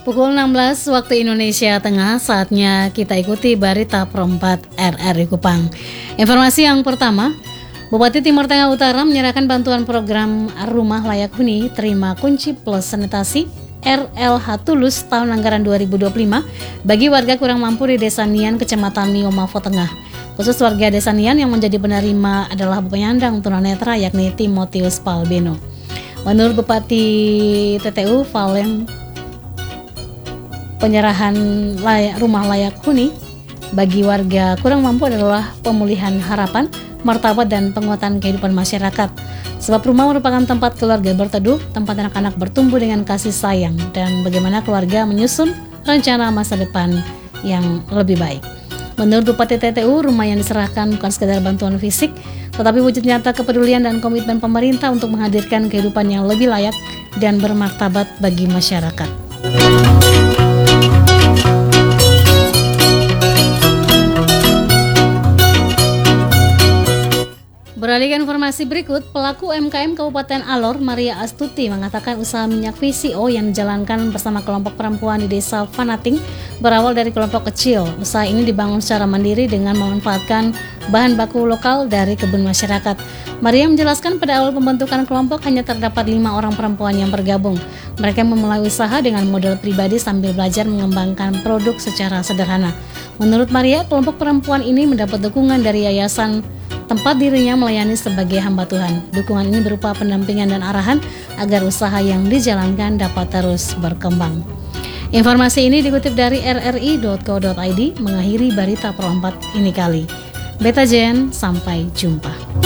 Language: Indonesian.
Pukul 16 waktu Indonesia Tengah, saatnya kita ikuti berita perempat RRI Kupang. Informasi yang pertama, Bupati Timur Tengah Utara menyerahkan bantuan program Rumah Layak Huni Terima Kunci Plus Sanitasi RLH Tulus tahun anggaran 2025 bagi warga kurang mampu di Desa Nian, Kecamatan Miomavo Tengah. Khusus warga Desa Nian yang menjadi penerima adalah penyandang tunanetra yakni Timotius Palbeno. Menurut Bupati TTU Valen, penyerahan rumah layak huni bagi warga kurang mampu adalah pemulihan harapan, martabat, dan penguatan kehidupan masyarakat. Sebab rumah merupakan tempat keluarga berteduh, tempat anak-anak bertumbuh dengan kasih sayang, dan bagaimana keluarga menyusun rencana masa depan yang lebih baik. Menurut Bupati TTU, rumah yang diserahkan bukan sekedar bantuan fisik, tetapi wujud nyata kepedulian dan komitmen pemerintah untuk menghadirkan kehidupan yang lebih layak dan bermartabat bagi masyarakat. Beralih ke informasi berikut, pelaku UMKM Kabupaten Alor, Maria Astuti, mengatakan usaha minyak VCO yang dijalankan bersama kelompok perempuan di Desa Fanating berawal dari kelompok kecil. Usaha ini dibangun secara mandiri dengan memanfaatkan bahan baku lokal dari kebun masyarakat. Maria menjelaskan pada awal pembentukan kelompok hanya terdapat 5 orang perempuan yang bergabung. Mereka memulai usaha dengan modal pribadi sambil belajar mengembangkan produk secara sederhana. Menurut Maria, kelompok perempuan ini mendapat dukungan dari yayasan tempat dirinya melayani sebagai hamba Tuhan. Dukungan ini berupa pendampingan dan arahan agar usaha yang dijalankan dapat terus berkembang. Informasi ini dikutip dari rri.co.id, mengakhiri berita perempat ini kali. Beta Jen, sampai jumpa.